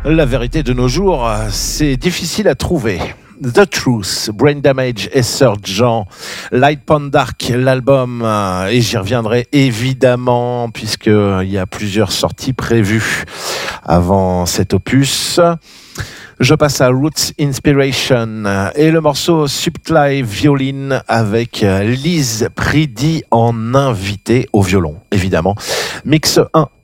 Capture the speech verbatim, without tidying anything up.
La vérité de nos jours, c'est difficile à trouver. The Truth, Brain Damage et Surgeon, Light Pond Dark, l'album, et j'y reviendrai évidemment puisqu'il y a plusieurs sorties prévues avant cet opus. Je passe à Roots Inspiration et le morceau Subtly Violin avec Liz Preedy en invité au violon, évidemment. Mix un